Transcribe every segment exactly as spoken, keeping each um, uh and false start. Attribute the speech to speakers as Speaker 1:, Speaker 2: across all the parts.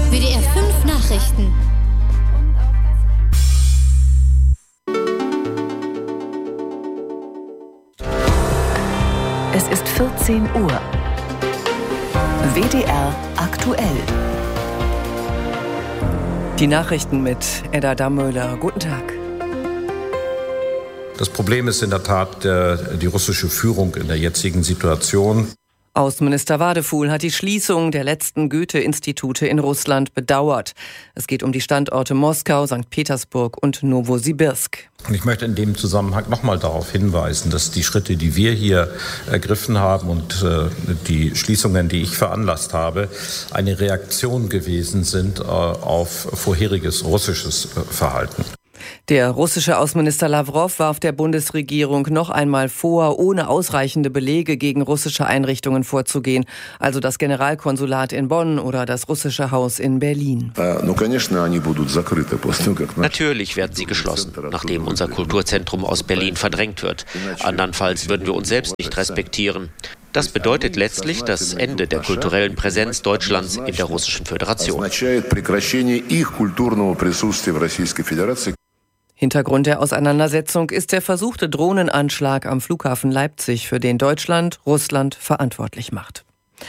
Speaker 1: W D R fünf Nachrichten.
Speaker 2: Es ist vierzehn Uhr. W D R aktuell.
Speaker 3: Die Nachrichten mit Edda Dammöhler. Guten Tag.
Speaker 4: Das Problem ist in der Tat äh, die russische Führung in der jetzigen Situation.
Speaker 3: Außenminister Wadefuhl hat die Schließung der letzten Goethe-Institute in Russland bedauert. Es geht um die Standorte Moskau, Sankt Petersburg und Nowosibirsk.
Speaker 4: Und ich möchte in dem Zusammenhang nochmal darauf hinweisen, dass die Schritte, die wir hier ergriffen haben und äh, die Schließungen, die ich veranlasst habe, eine Reaktion gewesen sind äh, auf vorheriges russisches äh, Verhalten.
Speaker 3: Der russische Außenminister Lawrow warf der Bundesregierung noch einmal vor, ohne ausreichende Belege gegen russische Einrichtungen vorzugehen, also das Generalkonsulat in Bonn oder das russische Haus in Berlin.
Speaker 5: Natürlich werden sie geschlossen, nachdem unser Kulturzentrum aus Berlin verdrängt wird. Andernfalls würden wir uns selbst nicht respektieren. Das bedeutet letztlich das Ende der kulturellen Präsenz Deutschlands in der Russischen Föderation.
Speaker 3: Hintergrund der Auseinandersetzung ist der versuchte Drohnenanschlag am Flughafen Leipzig, für den Deutschland Russland verantwortlich macht.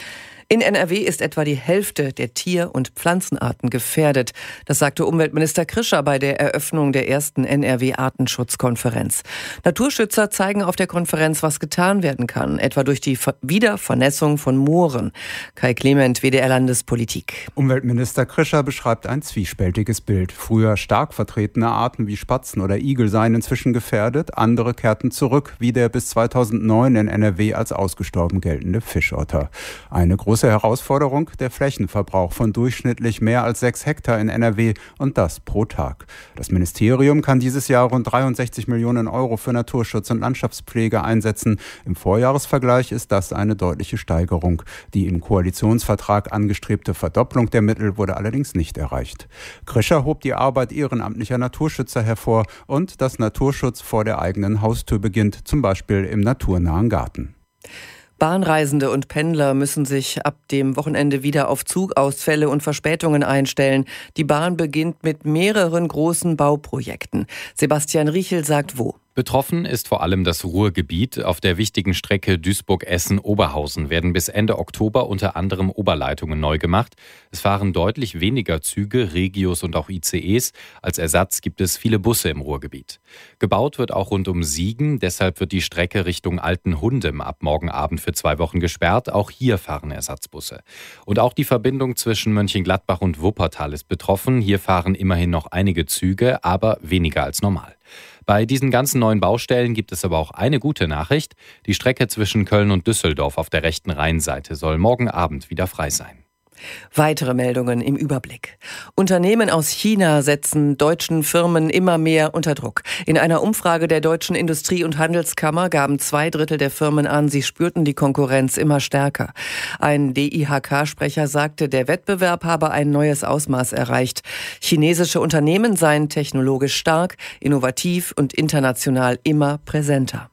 Speaker 3: In N R W ist etwa die Hälfte der Tier- und Pflanzenarten gefährdet. Das sagte Umweltminister Krischer bei der Eröffnung der ersten N R W-Artenschutzkonferenz. Naturschützer zeigen auf der Konferenz, was getan werden kann, etwa durch die Wiedervernässung von Mooren. Kai Clement, W D R Landespolitik.
Speaker 6: Umweltminister Krischer beschreibt ein zwiespältiges Bild. Früher stark vertretene Arten wie Spatzen oder Igel seien inzwischen gefährdet. Andere kehrten zurück, wie der bis zweitausendneun in N R W als ausgestorben geltende Fischotter. Eine große Herausforderung, der Flächenverbrauch von durchschnittlich mehr als sechs Hektar in N R W und das pro Tag. Das Ministerium kann dieses Jahr rund dreiundsechzig Millionen Euro für Naturschutz und Landschaftspflege einsetzen. Im Vorjahresvergleich ist das eine deutliche Steigerung. Die im Koalitionsvertrag angestrebte Verdopplung der Mittel wurde allerdings nicht erreicht. Krischer hob die Arbeit ehrenamtlicher Naturschützer hervor und dass Naturschutz vor der eigenen Haustür beginnt, zum Beispiel im naturnahen Garten.
Speaker 3: Bahnreisende und Pendler müssen sich ab dem Wochenende wieder auf Zugausfälle und Verspätungen einstellen. Die Bahn beginnt mit mehreren großen Bauprojekten. Sebastian Riechel sagt wo.
Speaker 7: Betroffen ist vor allem das Ruhrgebiet. Auf der wichtigen Strecke Duisburg-Essen-Oberhausen werden bis Ende Oktober unter anderem Oberleitungen neu gemacht. Es fahren deutlich weniger Züge, Regios und auch I C Es. Als Ersatz gibt es viele Busse im Ruhrgebiet. Gebaut wird auch rund um Siegen. Deshalb wird die Strecke Richtung Altenhundem ab morgen Abend für zwei Wochen gesperrt. Auch hier fahren Ersatzbusse. Und auch die Verbindung zwischen Mönchengladbach und Wuppertal ist betroffen. Hier fahren immerhin noch einige Züge, aber weniger als normal. Bei diesen ganzen neuen Baustellen gibt es aber auch eine gute Nachricht. Die Strecke zwischen Köln und Düsseldorf auf der rechten Rheinseite soll morgen Abend wieder frei sein.
Speaker 3: Weitere Meldungen im Überblick. Unternehmen aus China setzen deutschen Firmen immer mehr unter Druck. In einer Umfrage der Deutschen Industrie- und Handelskammer gaben zwei Drittel der Firmen an, sie spürten die Konkurrenz immer stärker. Ein D I H K-Sprecher sagte, der Wettbewerb habe ein neues Ausmaß erreicht. Chinesische Unternehmen seien technologisch stark, innovativ und international immer präsenter.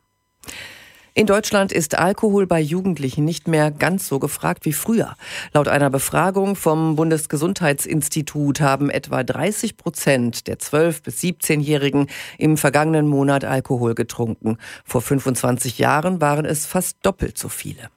Speaker 3: In Deutschland ist Alkohol bei Jugendlichen nicht mehr ganz so gefragt wie früher. Laut einer Befragung vom Bundesgesundheitsinstitut haben etwa dreißig Prozent der zwölf- bis siebzehnjährigen im vergangenen Monat Alkohol getrunken. Vor fünfundzwanzig Jahren waren es fast doppelt so viele.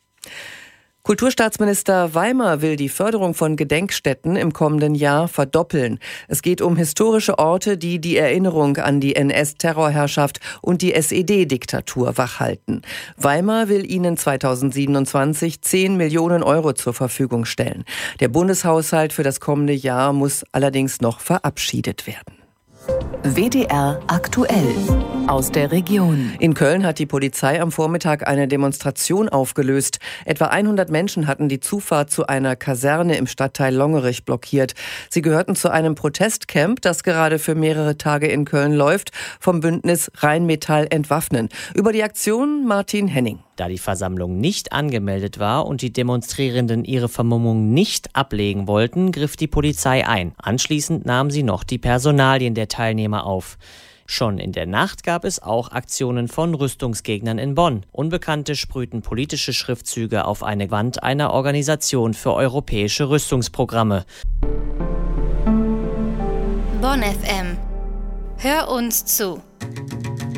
Speaker 3: Kulturstaatsminister Weimer will die Förderung von Gedenkstätten im kommenden Jahr verdoppeln. Es geht um historische Orte, die die Erinnerung an die N S-Terrorherrschaft und die S E D-Diktatur wachhalten. Weimer will ihnen zweitausendsiebenundzwanzig zehn Millionen Euro zur Verfügung stellen. Der Bundeshaushalt für das kommende Jahr muss allerdings noch verabschiedet werden.
Speaker 2: W D R aktuell aus der Region.
Speaker 3: In Köln hat die Polizei am Vormittag eine Demonstration aufgelöst. Etwa hundert Menschen hatten die Zufahrt zu einer Kaserne im Stadtteil Longerich blockiert. Sie gehörten zu einem Protestcamp, das gerade für mehrere Tage in Köln läuft, vom Bündnis Rheinmetall entwaffnen. Über die Aktion Martin Henning.
Speaker 8: Da die Versammlung nicht angemeldet war und die Demonstrierenden ihre Vermummung nicht ablegen wollten, griff die Polizei ein. Anschließend nahm sie noch die Personalien der Teilnehmer auf. Schon in der Nacht gab es auch Aktionen von Rüstungsgegnern in Bonn. Unbekannte sprühten politische Schriftzüge auf eine Wand einer Organisation für europäische Rüstungsprogramme.
Speaker 1: Bonn F M. Hör uns zu.